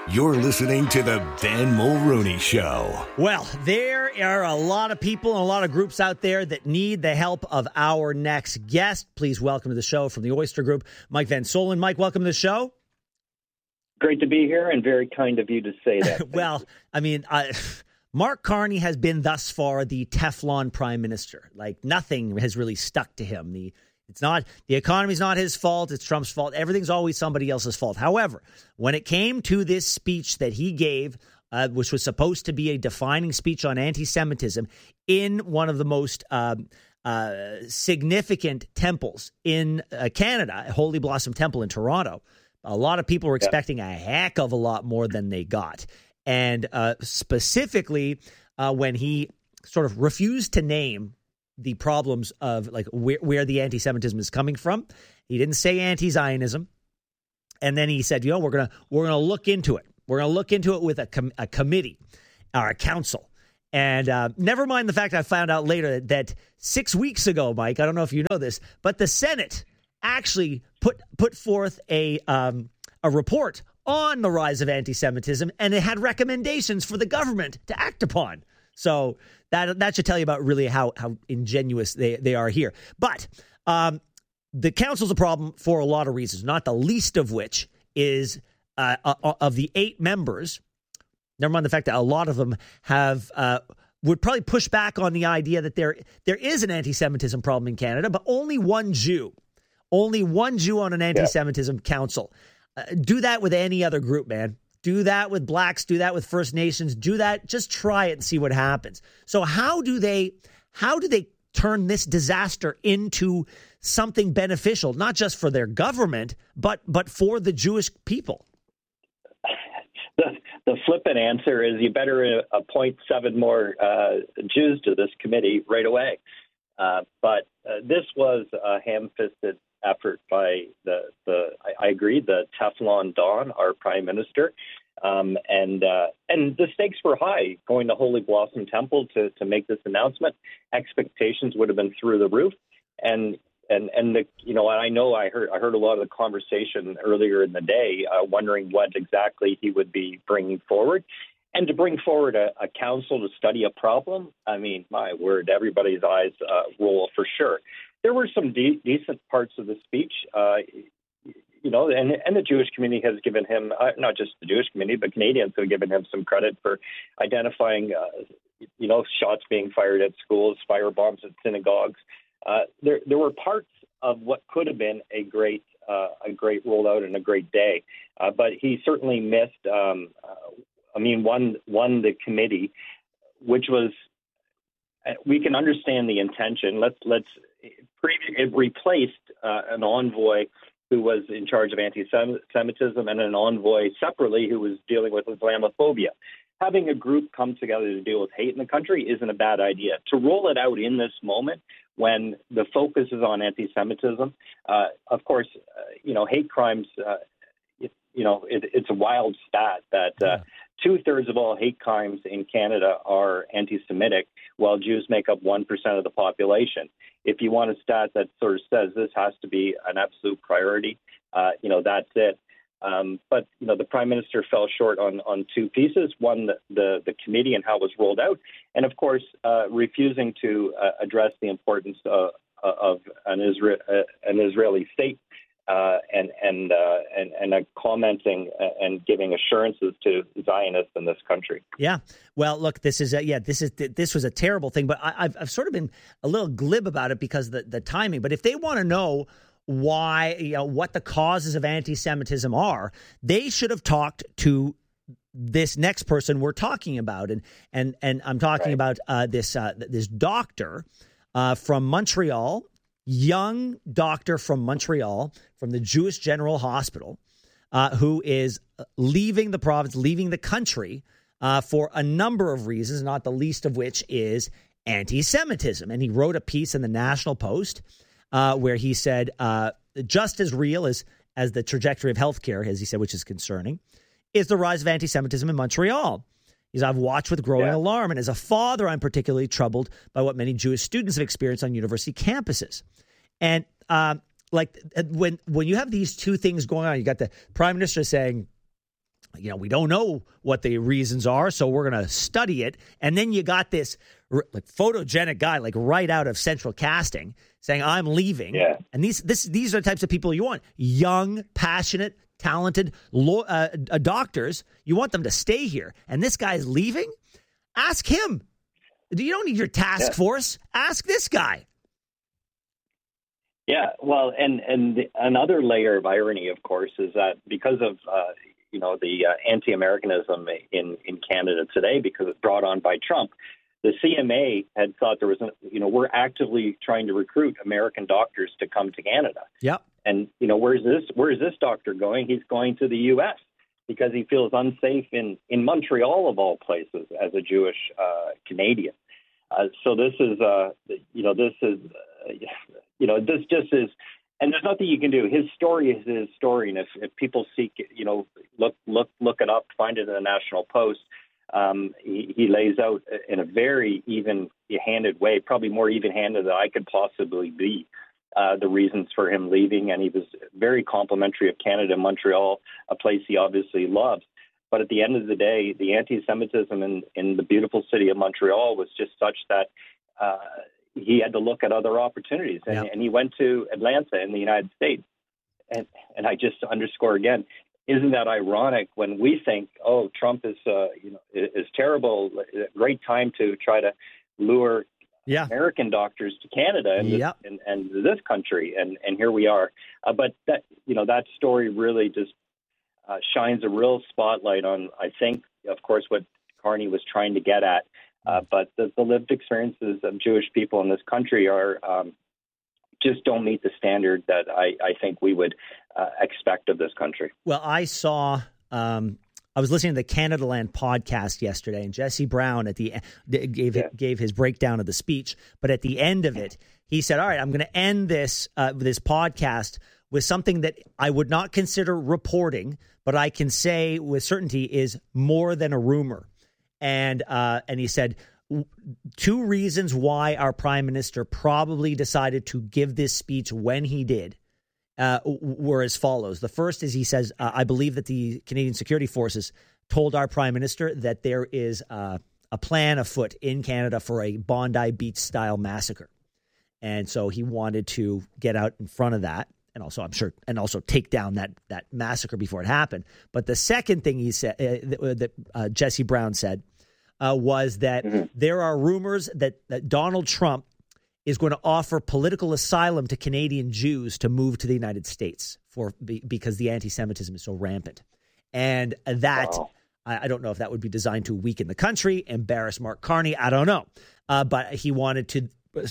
You're listening to the Ben Mulroney Show. Well, there are a lot of people and a lot of groups out there that need the help of our next guest. Please welcome to the show from the Oyster Group, Mike Van Soelen. Mike, welcome to the show. Great to be here, and very kind of you to say that. Well, I mean, Mark Carney has been thus far the Teflon prime minister. Like, nothing has really stuck to him. The economy's not his fault. It's Trump's fault. Everything's always somebody else's fault. However, when it came to this speech that he gave, which was supposed to be a defining speech on anti-Semitism in one of the most significant temples in Canada, Holy Blossom Temple in Toronto, a lot of people were expecting a heck of a lot more than they got. And specifically, when he sort of refused to name the problems of like where the anti-Semitism is coming from. He didn't say anti-Zionism. And then he said, we're going to look into it. We're going to look into it with a committee or a council. And never mind the fact I found out later that 6 weeks ago, Mike, I don't know if you know this, but the Senate actually put forth a report on the rise of anti-Semitism, and it had recommendations for the government to act upon. So that should tell you about really how ingenuous they are here. But the council's a problem for a lot of reasons, not the least of which is of the 8 members, never mind the fact that a lot of them would probably push back on the idea that there is an anti-Semitism problem in Canada, but only one Jew on an anti-Semitism council. Do that with any other group, man. Do that with blacks, do that with First Nations, do that. Just try it and see what happens. So how do they turn this disaster into something beneficial, not just for their government, but for the Jewish people? The flippant answer is you better appoint 7 more Jews to this committee right away. But this was a ham-fisted effort by I agree, the Teflon Don, our prime minister, and the stakes were high. Going to Holy Blossom Temple to make this announcement, expectations would have been through the roof, and I know I heard a lot of the conversation earlier in the day, wondering what exactly he would be bringing forward. And to bring forward a council to study a problem, I mean, my word, everybody's eyes roll for sure. There were some decent parts of the speech, and the Jewish community has given him, not just the Jewish community, but Canadians have given him some credit for identifying, shots being fired at schools, fire bombs at synagogues. There were parts of what could have been a great rollout and a great day, but he certainly missed. One the committee, which was, we can understand the intention. It replaced an envoy who was in charge of anti-Semitism and an envoy separately who was dealing with Islamophobia. Having a group come together to deal with hate in the country isn't a bad idea. To roll it out in this moment when the focus is on anti-Semitism, of course, hate crimes, it's a wild stat that 2/3 of all hate crimes in Canada are anti-Semitic, while Jews make up 1% of the population. If you want a stat that sort of says this has to be an absolute priority, that's it. But the Prime Minister fell short on 2 pieces. One, the committee and how it was rolled out, and of course, refusing to address the importance of an Israeli state. And commenting and giving assurances to Zionists in this country. Yeah. Well, look, this was a terrible thing, but I've sort of been a little glib about it because the timing. But if they want to know why, what the causes of anti-Semitism are, they should have talked to this next person we're talking about, and I'm talking about this doctor from Montreal. Young doctor from Montreal, from the Jewish General Hospital, who is leaving the province, leaving the country for a number of reasons, not the least of which is anti-Semitism. And he wrote a piece in the National Post where he said, just as real as the trajectory of healthcare, as he said, which is concerning, is the rise of anti-Semitism in Montreal. I've watched with growing alarm, and as a father, I'm particularly troubled by what many Jewish students have experienced on university campuses. And when you have these 2 things going on, you got the Prime Minister saying, we don't know what the reasons are, so we're going to study it. And then you got this like photogenic guy, like right out of Central Casting, saying, I'm leaving. Yeah. And these are the types of people you want. Young, passionate, talented doctors. You want them to stay here. And this guy's leaving? Ask him. You don't need your task force. Ask this guy. Yeah, well, and another layer of irony, of course, is that because of the anti-Americanism in Canada today, because it's brought on by Trump, the CMA had thought there was, we're actively trying to recruit American doctors to come to Canada. Yep. And where is this doctor going? He's going to the U.S. because he feels unsafe in Montreal of all places as a Jewish Canadian. So this is and there's nothing you can do. His story is his story, and if people seek, look it up, find it in the National Post. He lays out in a very even-handed way, probably more even-handed than I could possibly be, the reasons for him leaving, and he was very complimentary of Canada and Montreal, a place he obviously loves. But at the end of the day, the anti-Semitism in the beautiful city of Montreal was just such that he had to look at other opportunities. And he went to Atlanta in the United States. And I just underscore again, isn't that ironic when we think, oh, Trump is terrible, a great time to try to lure American doctors to Canada and this country. And here we are. But that story really just shines a real spotlight on, I think, of course, what Carney was trying to get at. But the lived experiences of Jewish people in this country are just don't meet the standard that I think we would expect of this country. Well, I saw I was listening to the Canada Land podcast yesterday, and Jesse Brown at the gave his breakdown of the speech. But at the end of it, he said, all right, I'm going to end this podcast with something that I would not consider reporting, but I can say with certainty is more than a rumor. And he said, 2 reasons why our prime minister probably decided to give this speech when he did were as follows. The first is, he says, I believe that the Canadian Security Forces told our prime minister that there is a plan afoot in Canada for a Bondi Beach style massacre. And so he wanted to get out in front of that. And also, I'm sure, and also take down that massacre before it happened. But the second thing he said, that Jesse Brown said, was that there are rumors that Donald Trump is going to offer political asylum to Canadian Jews to move to the United States because the anti-Semitism is so rampant. And that, I don't know if that would be designed to weaken the country, embarrass Mark Carney. I don't know. But he wanted to,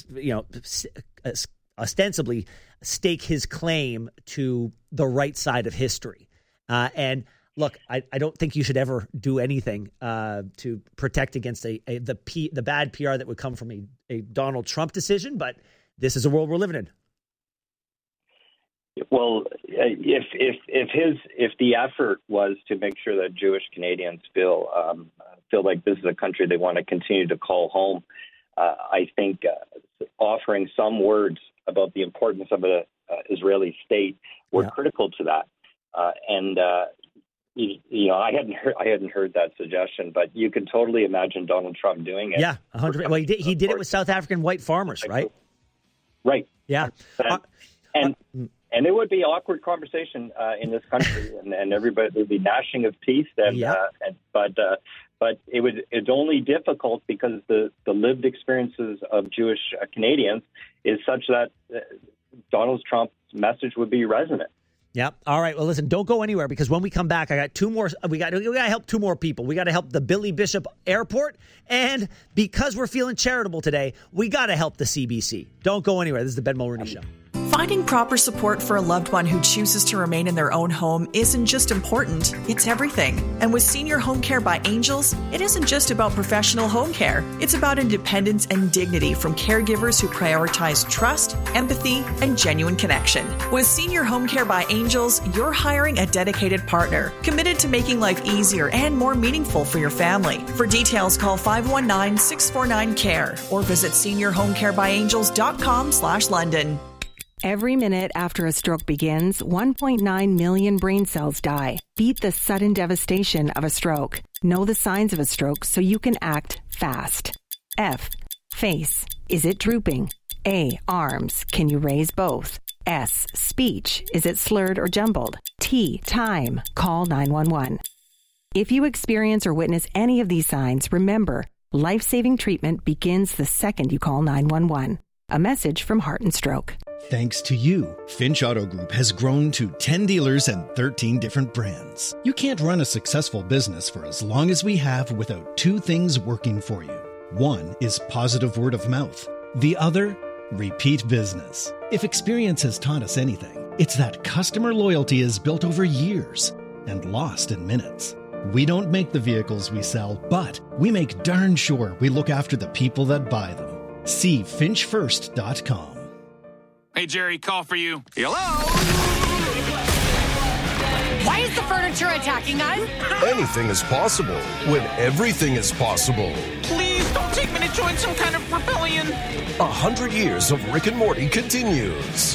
ostensibly stake his claim to the right side of history. And look, I don't think you should ever do anything to protect against the bad PR that would come from a Donald Trump decision, but this is a world we're living in. Well, if the effort was to make sure that Jewish Canadians feel like this is a country they want to continue to call home, I think offering some words about the importance of an Israeli state were critical to that. I hadn't heard that suggestion, but you can totally imagine Donald Trump doing it. Yeah, 100%. Well, he did it with South African white farmers, right? Right. Yeah. And it would be an awkward conversation in this country, and everybody would be gnashing of teeth. But it's only difficult because the lived experiences of Jewish Canadians is such that Donald Trump's message would be resonant. Yep. All right. Well, listen, don't go anywhere, because when we come back, I got 2 more. We got to help 2 more people. We got to help the Billy Bishop Airport. And because we're feeling charitable today, we got to help the CBC. Don't go anywhere. This is the Ben Mulroney Show. Finding proper support for a loved one who chooses to remain in their own home isn't just important, it's everything. And with Senior Home Care by Angels, it isn't just about professional home care. It's about independence and dignity from caregivers who prioritize trust, empathy, and genuine connection. With Senior Home Care by Angels, you're hiring a dedicated partner, committed to making life easier and more meaningful for your family. For details, call 519-649-CARE or visit seniorhomecarebyangels.com/London. Every minute after a stroke begins, 1.9 million brain cells die. Beat the sudden devastation of a stroke. Know the signs of a stroke so you can act fast. F. Face. Is it drooping? A. Arms. Can you raise both? S. Speech. Is it slurred or jumbled? T. Time. Call 911. If you experience or witness any of these signs, remember, life-saving treatment begins the second you call 911. A message from Heart and Stroke. Thanks to you, Finch Auto Group has grown to 10 dealers and 13 different brands. You can't run a successful business for as long as we have without two things working for you. One is positive word of mouth. The other, repeat business. If experience has taught us anything, it's that customer loyalty is built over years and lost in minutes. We don't make the vehicles we sell, but we make darn sure we look after the people that buy them. See finchfirst.com. Hey, Jerry, call for you. Hello? Why is the furniture attacking us? Anything is possible when everything is possible. Please don't take me to join some kind of rebellion. 100 years of Rick and Morty continues.